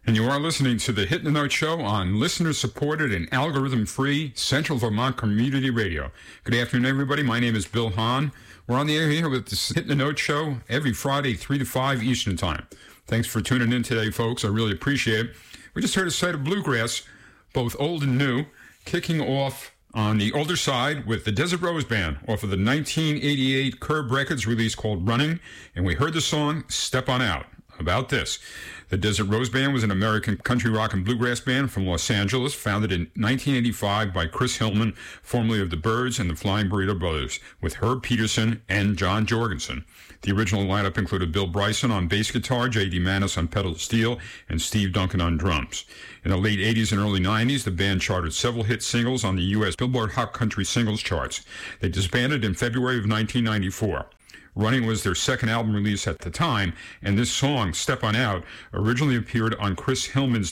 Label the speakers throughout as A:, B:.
A: And you are listening to the Hit the Note Show on listener-supported and algorithm-free Central Vermont Community Radio. Good afternoon, everybody. My name is Bill Hahn. We're on the air here with the Hit the Note Show every Friday, 3 to 5 Eastern Time. Thanks for tuning in today, folks. I really appreciate it. We just heard a set of bluegrass, both old and new, kicking off on the older side with the Desert Rose Band off of the 1988 Curb Records release called Running, and we heard the song Step On Out. About this. The Desert Rose Band was an American country rock and bluegrass band from Los Angeles, founded in 1985 by Chris Hillman, formerly of the Byrds and the Flying Burrito Brothers, with Herb Peterson and John Jorgensen. The original lineup included Bill Bryson on bass guitar, J.D. Manis on pedal steel, and Steve Duncan on drums. In the late 80s and early 90s, the band charted several hit singles on the U.S. Billboard Hot Country Singles charts. They disbanded in February of 1994. Running was their second album release at the time, and this song, Step On Out, originally appeared on Chris Hillman's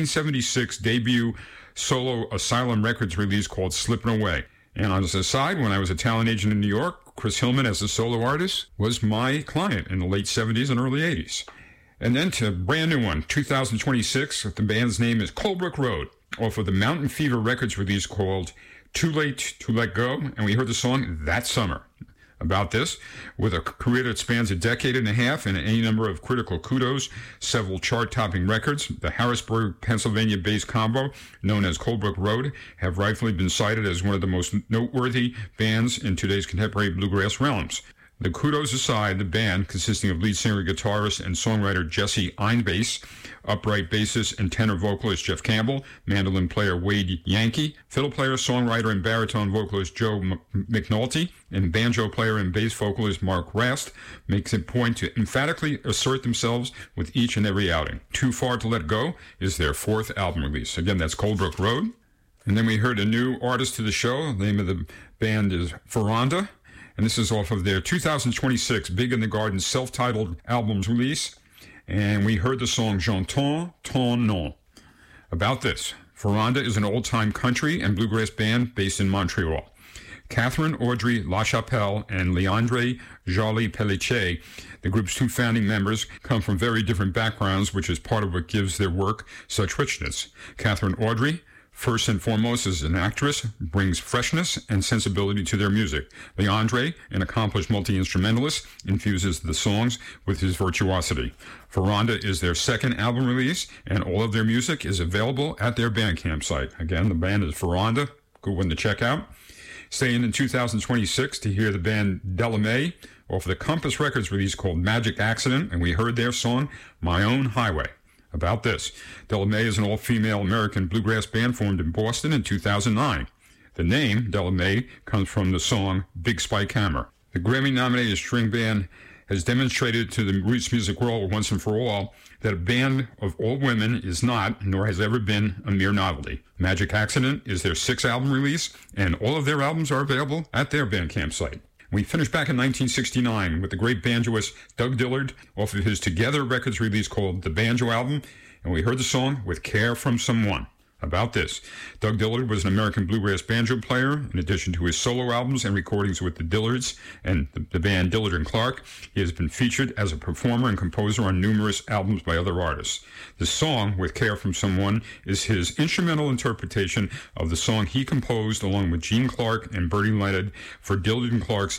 A: 1976 debut solo Asylum Records release called Slippin' Away. And as a side, when I was a talent agent in New York, Chris Hillman, as a solo artist, was my client in the late 70s and early 80s. And then to a brand new one, 2026, the band's name is Colebrook Road, off of the Mountain Fever Records release called Too Late to Let Go, and we heard the song That Summer. About this, with a career that spans a decade and a half and any number of critical kudos, several chart-topping records, the Harrisburg, Pennsylvania-based combo, known as Colebrook Road, have rightfully been cited as one of the most noteworthy bands in today's contemporary bluegrass realms. The kudos aside, the band, consisting of lead singer, guitarist, and songwriter Jesse Einbass, upright bassist and tenor vocalist Jeff Campbell, mandolin player Wade Yankee, fiddle player, songwriter, and baritone vocalist Joe McNulty, and banjo player and bass vocalist Mark Rast, makes it point to emphatically assert themselves with each and every outing. Too Far to Let Go is their fourth album release. Again, that's Colebrook Road. And then we heard a new artist to the show. The name of the band is Veranda. And this is off of their 2026 Big in the Garden self-titled album's release. And we heard the song J'entends ton nom. About this, Veranda is an old-time country and bluegrass band based in Montreal. Catherine Audrey LaChapelle and Leandre Jolie Pelletier, the group's two founding members, come from very different backgrounds, which is part of what gives their work such richness. Catherine Audrey, first and foremost, as an actress, brings freshness and sensibility to their music. Leandre, an accomplished multi-instrumentalist, infuses the songs with his virtuosity. Veranda is their second album release, and all of their music is available at their Bandcamp site. Again, the band is Veranda. Good one to check out. Staying in 2026 to hear the band Delamay off the Compass Records release called Magic Accident, and we heard their song, My Own Highway. About this, Delamay is an all-female American bluegrass band formed in Boston in 2009. The name, Delamay, comes from the song Big Spike Hammer. The Grammy-nominated string band has demonstrated to the roots music world once and for all that a band of all women is not, nor has ever been, a mere novelty. Magic Accident is their sixth album release, and all of their albums are available at their Bandcamp site. We finished back in 1969 with the great banjoist Doug Dillard off of his Together Records release called The Banjo Album, and we heard the song With Care From Someone. About this, Doug Dillard was an American bluegrass banjo player. In addition to his solo albums and recordings with the Dillards and the band Dillard and Clark, he has been featured as a performer and composer on numerous albums by other artists. The song, With Care From Someone, is his instrumental interpretation of the song he composed along with Gene Clark and Bertie Leonard for Dillard and Clark's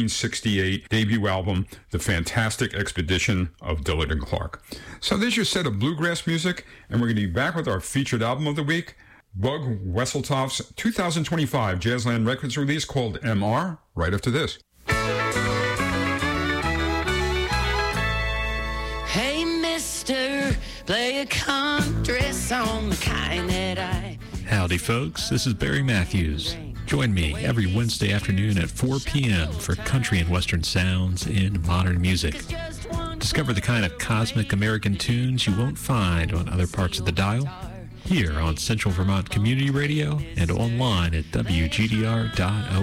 A: 1968 debut album, The Fantastic Expedition of Dillard and Clark. So there's your set of bluegrass music, and we're going to be back with our featured album of the week, Bug Wesseltoft's 2025 Jazzland Records release called MR, right after this.
B: Hey, mister, play a country song, the kind that I...
C: Howdy, folks. This is Barry Matthews. Join me every Wednesday afternoon at 4 p.m. for country and western sounds in modern music. Discover the kind of cosmic American tunes you won't find on other parts of the dial, here on Central Vermont Community Radio and online at WGDR.org.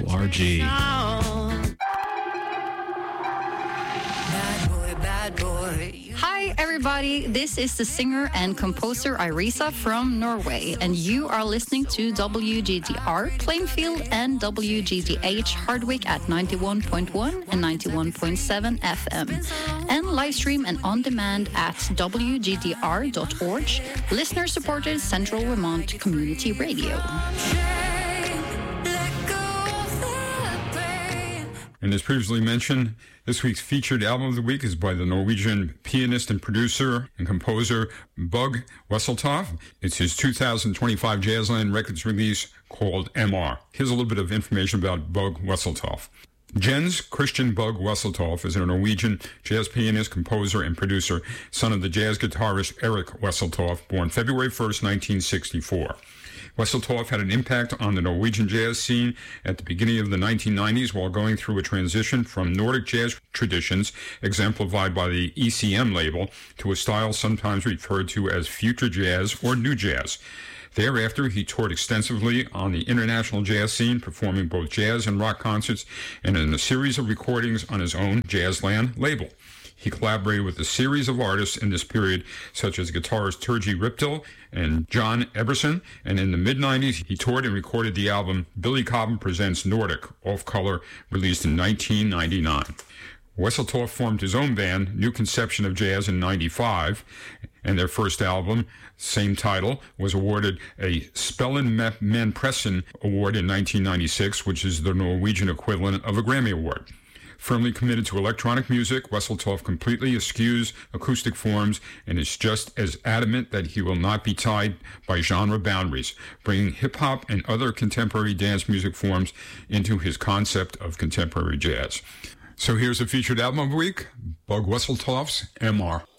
D: Hi everybody, this is the singer and composer Irisa from Norway, and you are listening to WGDR Plainfield and WGDH Hardwick at 91.1 and 91.7 FM. And live stream, and on demand at wgdr.org, listener-supported Central Vermont Community Radio.
A: And as previously mentioned, this week's featured album of the week is by the Norwegian pianist and producer and composer Bug Wesseltoft. It's his 2025 Jazzland Records release called MR. Here's a little bit of information about Bug Wesseltoft. Jens Christian Bug Wesseltoft is a Norwegian jazz pianist, composer, and producer, son of the jazz guitarist Erik Wesseltoft, born February 1st, 1964. Wesseltoft had an impact on the Norwegian jazz scene at the beginning of the 1990s while going through a transition from Nordic jazz traditions, exemplified by the ECM label, to a style sometimes referred to as future jazz or new jazz. Thereafter, he toured extensively on the international jazz scene, performing both jazz and rock concerts and in a series of recordings on his own Jazzland label. He collaborated with a series of artists in this period, such as guitarist Turgi Riptil and John Eberson, and in the mid-90s, he toured and recorded the album Billy Cobham Presents Nordic, off-color, released in 1999. Wesseltoft formed his own band, New Conception of Jazz, in 95, and their first album, same title, was awarded a Spellemannpreisen Award in 1996, which is the Norwegian equivalent of a Grammy Award. Firmly committed to electronic music, Wesseltoft completely eschews acoustic forms and is just as adamant that he will not be tied by genre boundaries, bringing hip-hop and other contemporary dance music forms into his concept of contemporary jazz. So here's a featured album of the week, Bug Wesseltoft's MR.